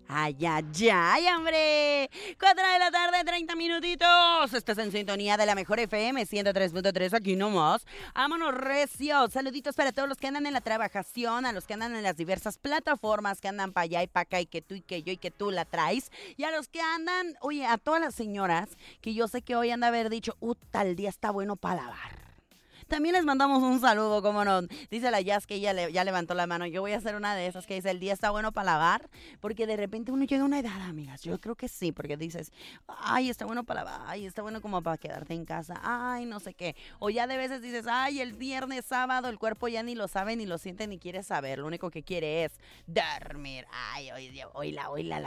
Ay, ay, ay, hombre. 4 de la tarde, 30 minutitos. Estás en sintonía de la mejor FM 103.3, aquí nomás. Vámonos recio. Saluditos para todos los que andan en la trabajación, a los que andan en las diversas plataformas, que andan para allá y para acá, y que tú y que yo y que tú la traes. Y a los que andan, oye, a todas las señoras, que yo sé que hoy han de haber dicho, tal día está bueno para lavar. También les mandamos un saludo, cómo no. Dice la Jazz que ella ya levantó la mano. Yo voy a hacer una de esas que dice, el día está bueno para lavar, porque de repente uno llega a una edad, amigas. Yo creo que sí, porque dices, ay, está bueno para lavar, ay, está bueno como para quedarte en casa, ay, no sé qué. O ya de veces dices, ay, el viernes, sábado, el cuerpo ya ni lo sabe, ni lo siente, ni quiere saber. Lo único que quiere es dormir. Ay, oíla,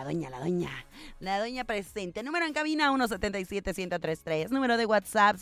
la doña presente. Número en cabina, 177-1033. Número de WhatsApp,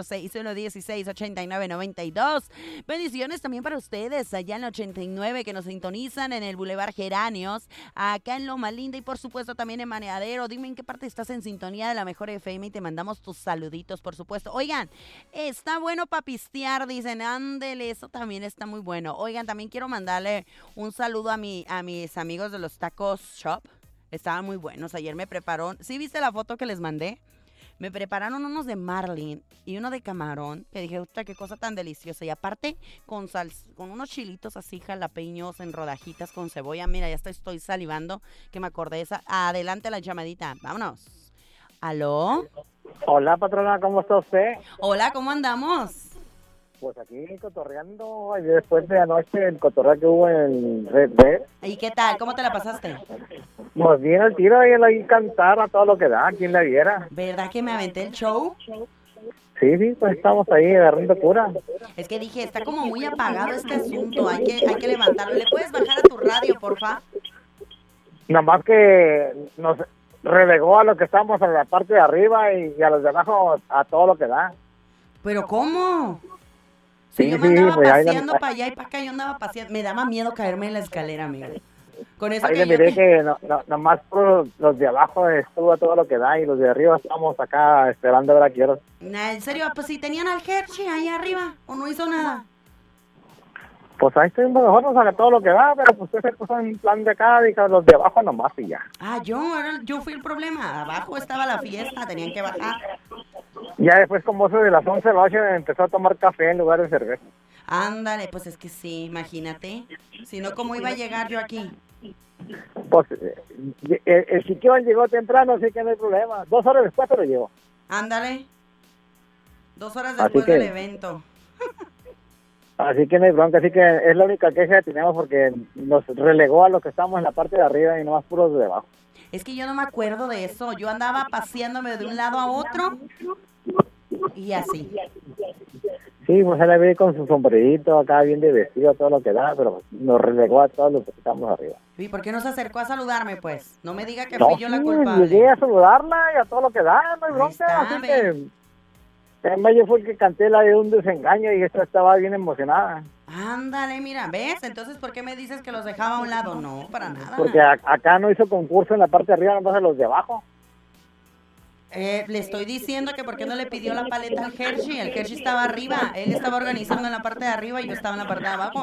646-116-8992. Bendiciones también para ustedes allá en el 89 que nos sintonizan en el Boulevard Geranios, acá en Loma Linda y por supuesto también en Maneadero. Dime en qué parte estás en sintonía de la mejor FM y te mandamos tus saluditos, por supuesto. Oigan, está bueno para pistear, dicen, ándele, eso también está muy bueno. Oigan, también quiero mandarle un saludo a mis amigos de los Tacos Shop. Estaban muy buenos. Ayer me prepararon. ¿Sí viste la foto que les mandé? Me prepararon unos de marlin y uno de camarón, que dije, ¡usta, qué cosa tan deliciosa! Y aparte, con unos chilitos así jalapeños en rodajitas con cebolla. Mira, ya estoy salivando, que me acordé de esa. Adelante la llamadita. Vámonos. ¿Aló? Hola, patrona, ¿cómo está usted? Hola, ¿cómo andamos? Pues aquí cotorreando, y después de anoche el cotorreo que hubo en Red Dead. ¿Y qué tal? ¿Cómo te la pasaste? Pues bien el tiro, ahí cantar a todo lo que da, quien la viera. ¿Verdad que me aventé el show? Sí, pues estamos ahí agarrando cura. Es que dije, está como muy apagado este asunto, hay que levantarlo. ¿Le puedes bajar a tu radio, porfa? Nada más que nos relegó a los que estamos en la parte de arriba y a los de abajo a todo lo que da. ¿Pero cómo? Sí, yo me andaba pues paseando para allá y para acá, yo andaba paseando. Me daba miedo caerme en la escalera, amigo. Con eso ahí que le miré que nomás por los de abajo estuvo a todo lo que da y los de arriba estamos acá esperando a ver a qué horas. En serio, pues si tenían al Hershey ahí arriba, o no hizo nada. Pues ahí estoy mejor, nos haga todo lo que da, pero pues usted se puso en plan de acá, dijo los de abajo nomás y ya. Yo fui el problema. Abajo estaba la fiesta, tenían que bajar. Ya después, como eso de las 11 de la noche, empezó a tomar café en lugar de cerveza. Ándale, pues es que sí, imagínate. Si no, ¿cómo iba a llegar yo aquí? Pues el chiquión llegó temprano, así que no hay problema. 2 horas después, pero llegó. Ándale. 2 horas después del evento. Así que no hay bronca, así que es la única queja que tenemos porque nos relegó a los que estamos en la parte de arriba y no más puros de abajo. Es que yo no me acuerdo de eso. Yo andaba paseándome de un lado a otro y así. Sí, pues él vi con su sombrerito acá bien de vestido, todo lo que da, pero nos relegó a todos los que estamos arriba. ¿Y por qué no se acercó a saludarme, pues? No me diga que fui yo la culpable. Llegué a saludarla y a todo lo que da, no hay bronca, así que... Además, yo fue el que canté la de un desengaño y esta estaba bien emocionada. Ándale, mira, ¿ves? Entonces, ¿por qué me dices que los dejaba a un lado? No, para nada. Porque acá no hizo concurso en la parte de arriba, no pasa los de abajo. Le estoy diciendo que por qué no le pidió la paleta al Hershey. El Hershey estaba arriba, él estaba organizando en la parte de arriba y yo estaba en la parte de abajo.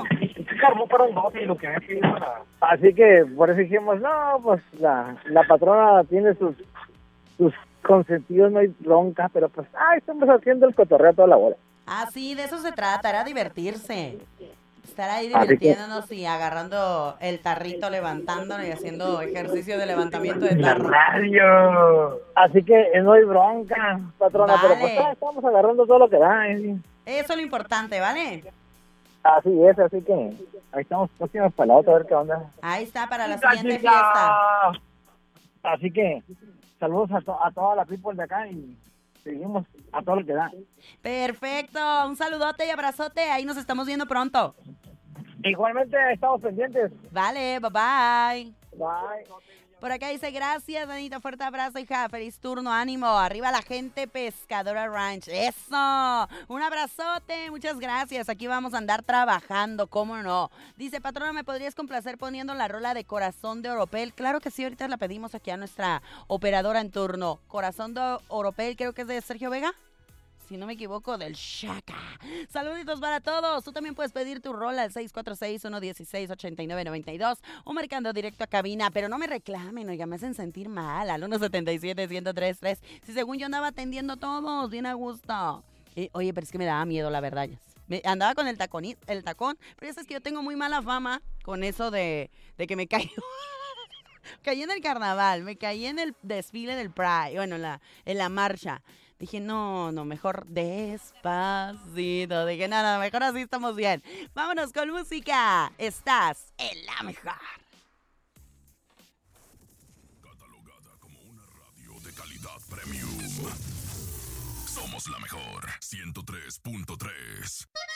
Así que por eso dijimos, no, pues la patrona tiene sus consentidos, no hay bronca, pero pues, estamos haciendo el cotorreo toda la hora. Ah, sí, de eso se trata, era divertirse. Estar ahí divirtiéndonos y agarrando el tarrito, levantándolo y haciendo ejercicio de levantamiento de tarro. Radio. Así que no hay bronca, patrona, vale. Pero pues estamos agarrando todo lo que da. Eso es lo importante, ¿vale? Así es, así que ahí estamos próximos para la otra, a ver qué onda. Ahí está, para la siguiente fiesta. Así que saludos a toda la people de acá y seguimos a todo lo que da. Perfecto, un saludote y abrazote, ahí nos estamos viendo pronto. Igualmente estamos pendientes. Vale, bye bye. Bye. Por acá dice, gracias, Danita, fuerte abrazo, hija, feliz turno, ánimo, arriba la gente Pescadora Ranch, eso, un abrazote, muchas gracias, aquí vamos a andar trabajando, cómo no. Dice, patrona, ¿me podrías complacer poniendo la rola de Corazón de Oropel? Claro que sí, ahorita la pedimos aquí a nuestra operadora en turno. Corazón de Oropel, creo que es de Sergio Vega. si no me equivoco, del Shaka. Saluditos para todos. Tú también puedes pedir tu rola al 646-116-8992 o marcando directo a cabina, pero no me reclamen, oiga, me hacen sentir mal. Al 177-1033. Si según yo andaba atendiendo a todos, bien a gusto. Oye, pero es que me daba miedo, la verdad. Andaba con el tacón, pero ya sabes que yo tengo muy mala fama con eso de que me caigo. Caí en el carnaval, me caí en el desfile del Pride, bueno, en la marcha. Dije, no, mejor despacito. Dije, no, mejor así estamos bien. Vámonos con música. Estás en la mejor. Catalogada como una radio de calidad premium. Somos la mejor, 103.3.